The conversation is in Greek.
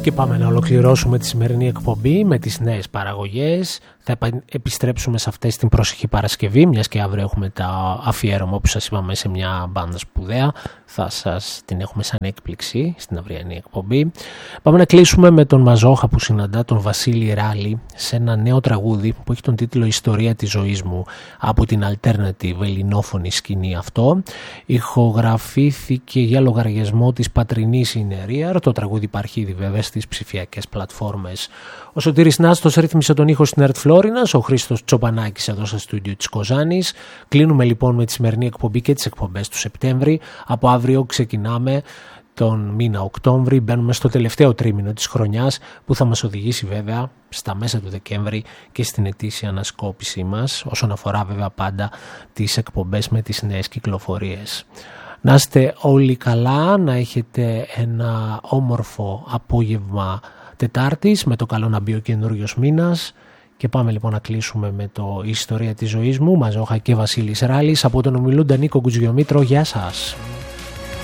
Και πάμε να ολοκληρώσουμε τη σημερινή εκπομπή με τις νέες παραγωγές. Θα επιστρέψουμε σε αυτές την προσεχή Παρασκευή, μιας και αύριο έχουμε τα αφιέρωμα που σας είπαμε σε μια μπάντα σπουδαία. Θα σας την έχουμε σαν έκπληξη στην αυριανή εκπομπή. Πάμε να κλείσουμε με τον Μαζόχα που συναντά τον Βασίλη Ράλη σε ένα νέο τραγούδι που έχει τον τίτλο «Ιστορία της ζωής μου» από την Alternative ελληνόφωνη σκηνή αυτό. Ηχογραφήθηκε για λογαριασμό της Πατρινής Ινερίαρ. Το τραγούδι υπάρχει ήδη βέβαια στις ψηφιακές πλατφόρμες. Ο Σωτήρης Νάστος ρύθμισε τον ήχο στην ΕΡΤ Φλόρινας, ο Χρήστος Τσοπανάκης εδώ στο στούντιο της Κοζάνης. Κλείνουμε λοιπόν με τη σημερινή εκπομπή και τις εκπομπές του Σεπτέμβρη. Από αύριο ξεκινάμε τον μήνα Οκτώβρη, μπαίνουμε στο τελευταίο τρίμηνο της χρονιάς που θα μας οδηγήσει βέβαια στα μέσα του Δεκέμβρη και στην ετήσια ανασκόπησή μας, όσον αφορά βέβαια πάντα τις εκπομπές με τις νέες κυκλοφορίες. Να είστε όλοι καλά, να έχετε ένα όμορφο απόγευμα Τετάρτης, με το καλό να μπει ο καινούριος μήνας. Και πάμε λοιπόν να κλείσουμε με το «Ιστορία της ζωής μου», Μαζόχα και Βασίλης Ράλης, από τον ομιλούντα Νίκο Κουτζιομήτρο. Γεια σας.